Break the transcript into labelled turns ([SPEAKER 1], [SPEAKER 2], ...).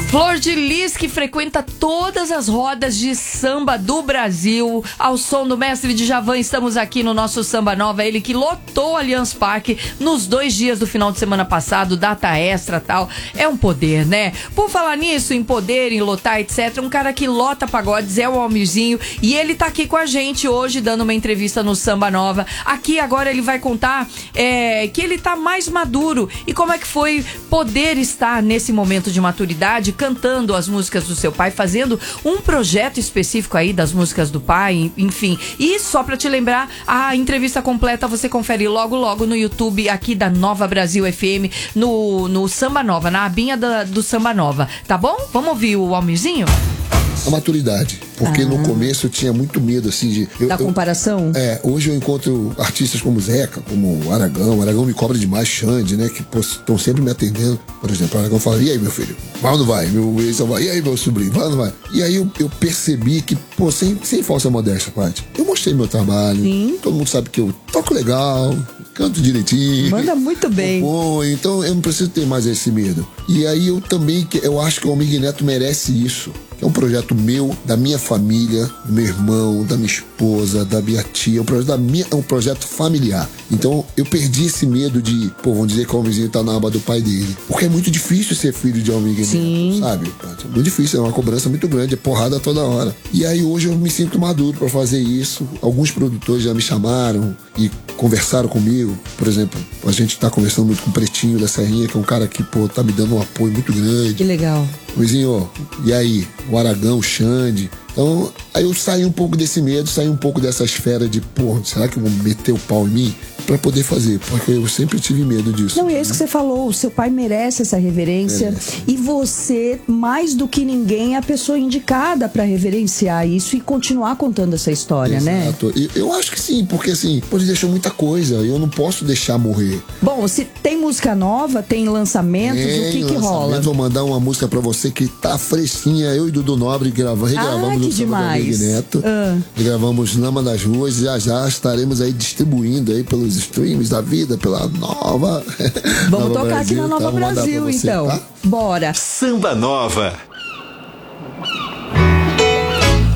[SPEAKER 1] Flor de Lis, que frequenta todas as rodas de samba do Brasil. Ao som do mestre Djavan, estamos aqui no nosso Samba Nova. Ele que lotou o Allianz Parque nos 2 dias do final de semana passado, data extra e tal. É um poder, né? Por falar nisso, em poder, em lotar, etc. Um cara que lota pagodes é o Almirzinho. E ele tá aqui com a gente hoje, dando uma entrevista no Samba Nova. Aqui agora ele vai contar que ele tá mais maduro. E como é que foi poder estar nesse momento de maturidade, cantando as músicas do seu pai, fazendo um projeto específico aí das músicas do pai, enfim. E só pra te lembrar, a entrevista completa você confere logo no YouTube aqui da Nova Brasil FM, no Samba Nova, na abinha do Samba Nova, tá bom? Vamos ouvir o Almirzinho?
[SPEAKER 2] A maturidade, porque no começo eu tinha muito medo, assim, de...
[SPEAKER 1] Da comparação?
[SPEAKER 2] Hoje eu encontro artistas como Zeca, como o Aragão me cobra demais, Xande, né, que estão sempre me atendendo. Por exemplo, o Aragão fala, e aí, meu filho, vai ou não vai? Meu ex vai, e aí, meu sobrinho, vai ou não vai? E aí eu percebi que, sem falsa modéstia, Paty, eu mostrei meu trabalho.
[SPEAKER 1] Sim.
[SPEAKER 2] Todo mundo sabe que eu toco legal, canto direitinho.
[SPEAKER 1] Manda muito bem.
[SPEAKER 2] Então eu não preciso ter mais esse medo. E aí eu acho que o Almir Neto merece isso. É um projeto meu, da minha família, do meu irmão, da minha esposa, da minha tia. É um projeto familiar. Então eu perdi esse medo de, vamos dizer que o Almirzinho tá na aba do pai dele. Porque é muito difícil ser filho de Almir Neto, sabe? É muito difícil, é uma cobrança muito grande, é porrada toda hora. E aí hoje eu me sinto maduro pra fazer isso. Alguns produtores já me chamaram e conversaram comigo. Por exemplo, a gente tá conversando muito com o Pretinho da Serrinha, que é um cara que, tá me dando um apoio muito grande.
[SPEAKER 1] Que legal.
[SPEAKER 2] Luizinho, e aí? O Aragão, o Xande. Então, aí eu saí um pouco desse medo, saí um pouco dessa esfera de, será que eu vou meter o pau em mim? Pra poder fazer, porque eu sempre tive medo disso.
[SPEAKER 3] Não, é isso que você falou, o seu pai merece essa reverência. E você, mais do que ninguém, é a pessoa indicada pra reverenciar isso e continuar contando essa história, né?
[SPEAKER 2] Eu acho que sim, porque assim, ele deixou muita coisa, eu não posso deixar morrer.
[SPEAKER 3] Bom, se tem música nova, tem lançamentos, o que rola?
[SPEAKER 2] Vou mandar uma música pra você que tá fresquinha, eu e Dudu Nobre regravamos
[SPEAKER 3] que demais.
[SPEAKER 2] Neto, gravamos Lama das Ruas, já estaremos aí distribuindo aí pelos streams da vida, pela Nova.
[SPEAKER 3] Vamos tocar Brasil, aqui na Nova Brasil, então. Tá? Bora.
[SPEAKER 4] Samba Nova.